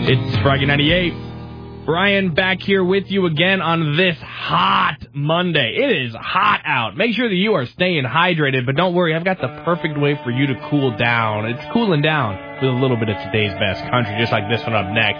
It's Froggy 98. Brian back here with you again on this hot Monday. It is hot out. Make sure that you are staying hydrated, but don't worry, I've got the perfect way for you to cool down. It's cooling down with a little bit of today's best country, just like this one up next.